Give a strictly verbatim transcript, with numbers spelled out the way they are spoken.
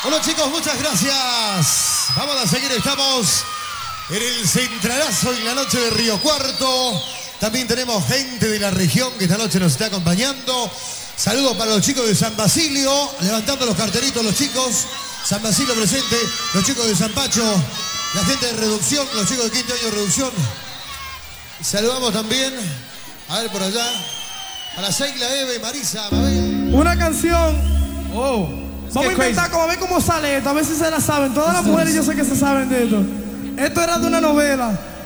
Bueno, chicos, muchas gracias. Vamos a seguir, estamos en el Centralazo en la noche de Río Cuarto. También tenemos gente de la región que esta noche nos está acompañando. Saludos para los chicos de San Basilio, levantando los cartelitos los chicos. San Basilio presente, los chicos de San Pacho, la gente de Reducción, los chicos de quinto año de Reducción. Saludamos también, a ver por allá, a la Seila, Eve, Marisa, Mabel. Una canción. Oh, vamos a inventar como a ver cómo sale esto, a ver si se la saben. Todas las mujeres yo sé que se saben de esto. Esto era de una novela.